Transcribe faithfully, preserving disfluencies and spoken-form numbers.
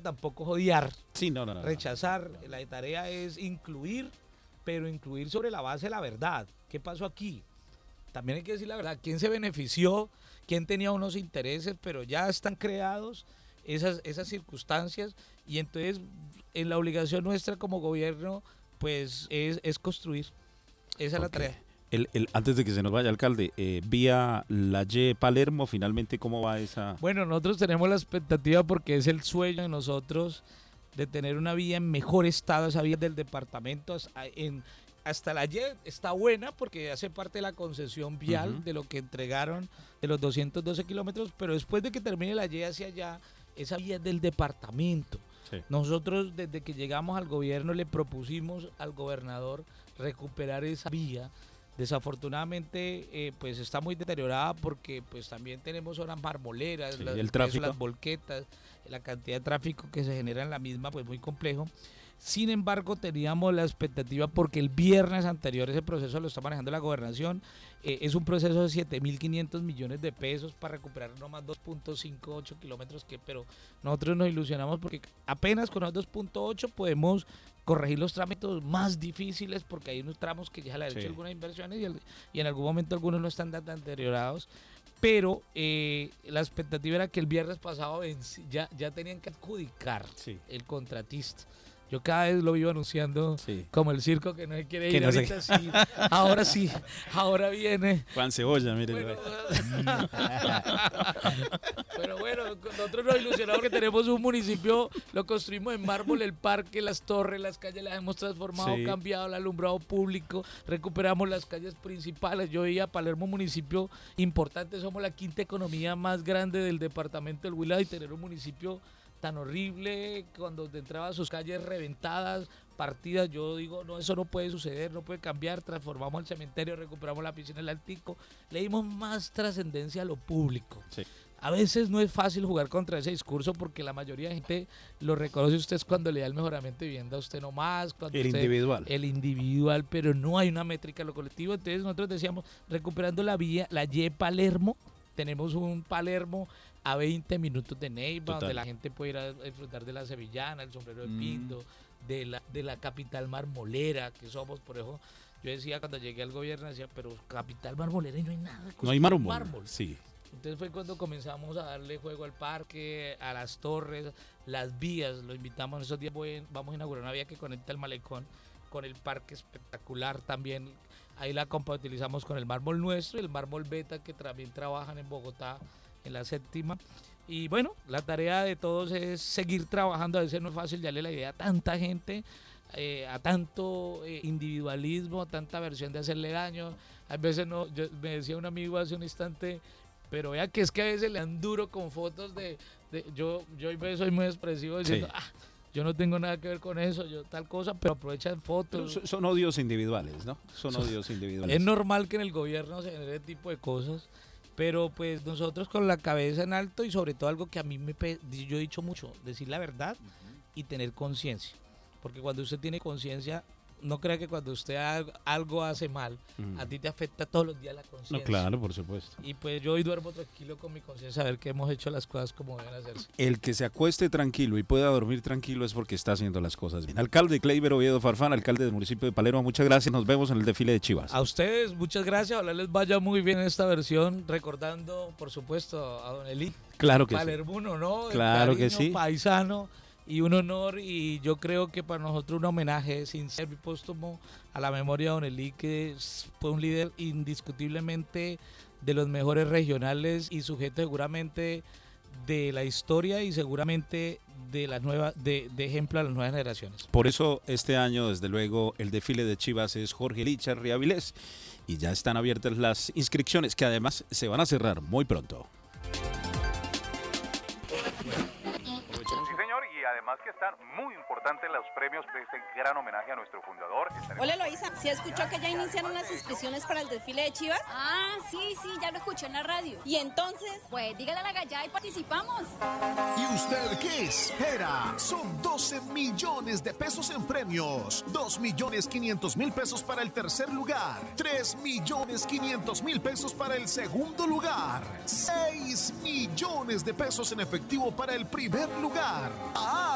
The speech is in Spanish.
tampoco es odiar, sí, no, no, no, rechazar. no, no. La tarea es incluir, pero incluir sobre la base de la verdad. ¿Qué pasó aquí? También hay que decir la verdad. ¿Quién se benefició? ¿Quién tenía unos intereses? Pero ya están creados esas, esas circunstancias y entonces en la obligación nuestra como gobierno pues es, es construir. Esa es la Ok. tarea. El, el, antes de que se nos vaya, alcalde, eh, vía la Y Palermo, finalmente, ¿cómo va esa? Bueno, nosotros tenemos la expectativa porque es el sueño de nosotros de tener una vía en mejor estado, esa vía del departamento. En, hasta la Y está buena porque hace parte de la concesión vial uh-huh. de lo que entregaron de los doscientos doce kilómetros, pero después de que termine la Y hacia allá, esa vía es del departamento. Sí. Nosotros desde que llegamos al gobierno le propusimos al gobernador recuperar esa vía. Desafortunadamente eh, pues está muy deteriorada porque pues también tenemos zonas marmoleras, sí, las, el tráfico. las volquetas, la cantidad de tráfico que se genera en la misma pues muy complejo. Sin embargo, teníamos la expectativa porque el viernes anterior ese proceso lo está manejando la gobernación. Eh, es un proceso de siete mil quinientos millones de pesos para recuperar nomás dos punto cincuenta y ocho kilómetros, que, pero nosotros nos ilusionamos porque apenas con los dos punto ocho podemos corregir los trámites más difíciles porque hay unos tramos que ya le han sí. hecho algunas inversiones y, el, y en algún momento algunos no están tan deteriorados. Pero eh, la expectativa era que el viernes pasado ya, ya tenían que adjudicar sí. el contratista. Yo cada vez lo vivo anunciando sí. como el circo que no se quiere ir. No ahorita se... sí, ahora sí, ahora viene. Juan Cebolla, mire. Bueno, pero bueno, nosotros nos ilusionamos que tenemos un municipio, lo construimos en mármol, el parque, las torres, las calles las hemos transformado, sí. cambiado el alumbrado público, recuperamos las calles principales. Yo veía Palermo, municipio importante, somos la quinta economía más grande del departamento del Huila y tener un municipio tan horrible, cuando entraba a sus calles reventadas, partidas, yo digo, no, eso no puede suceder, no puede cambiar, transformamos el cementerio, recuperamos la piscina del Altico, le dimos más trascendencia a lo público. Sí. A veces no es fácil jugar contra ese discurso porque la mayoría de gente lo reconoce usted cuando le da el mejoramiento de vivienda a usted nomás. Cuando el usted, individual. El individual, pero no hay una métrica en lo colectivo, entonces nosotros decíamos, recuperando la vía, la Y Palermo, tenemos un Palermo a veinte minutos de Neiva, Total. donde la gente puede ir a disfrutar de la sevillana, el sombrero de Pindo, mm. de la de la capital marmolera que somos. Por eso yo decía cuando llegué al gobierno, decía, pero capital marmolera y no hay nada. No hay mármol. mármol. Sí. Entonces fue cuando comenzamos a darle juego al parque, a las torres, las vías. Lo invitamos, esos días voy, vamos a inaugurar una vía que conecta el malecón con el parque espectacular también. Ahí la compatibilizamos con el mármol nuestro y el mármol beta que también trabajan en Bogotá en la séptima. Y bueno, la tarea de todos es seguir trabajando. A veces no es fácil darle la idea a tanta gente, eh, a tanto eh, individualismo, a tanta versión de hacerle daño. A veces no, yo, me decía un amigo hace un instante, pero vea que es que a veces le dan duro con fotos de, de yo, yo soy muy expresivo diciendo, sí. ah, yo no tengo nada que ver con eso, yo tal cosa, pero aprovechan fotos. Son, son odios individuales, ¿no? Son odios individuales. Es normal que en el gobierno se genere ese tipo de cosas, pero pues nosotros con la cabeza en alto y sobre todo algo que a mí me yo he dicho mucho, decir la verdad uh-huh. y tener conciencia, porque cuando usted tiene conciencia, no crea que cuando usted algo hace mal, uh-huh. a ti te afecta todos los días la conciencia. No, claro, por supuesto. Y pues yo hoy duermo tranquilo con mi conciencia, saber que hemos hecho las cosas como deben hacerse. El que se acueste tranquilo y pueda dormir tranquilo es porque está haciendo las cosas bien. Alcalde Kleiber Oviedo Farfán, alcalde del municipio de Palermo, muchas gracias. Nos vemos en el desfile de Chivas. A ustedes, muchas gracias. Ojalá les vaya muy bien esta versión, recordando, por supuesto, a Don Eli. Claro que Palermuno, sí. ¿no? Claro cariño, que sí. Paisano. Y un honor, y yo creo que para nosotros un homenaje sincero y póstumo a la memoria de Don Eli, que fue un líder indiscutiblemente de los mejores regionales y sujeto seguramente de la historia y seguramente de la nueva de, de ejemplo a las nuevas generaciones. Por eso este año, desde luego, el desfile de Chivas es Jorge Lichar Riavilés y ya están abiertas las inscripciones, que además se van a cerrar muy pronto. Además que están muy importantes los premios de este gran homenaje a nuestro fundador. Hola Eloísa, ¿sí escuchó que ya iniciaron las inscripciones para el desfile de Chivas? Ah, sí, sí, ya lo escuché en la radio. ¿Y entonces? Pues dígale a la gallada y participamos. ¿Y usted qué espera? Son doce millones de pesos en premios, dos millones quinientos mil pesos para el tercer lugar, tres millones quinientos mil pesos para el segundo lugar, seis millones de pesos en efectivo para el primer lugar. ¡Ah!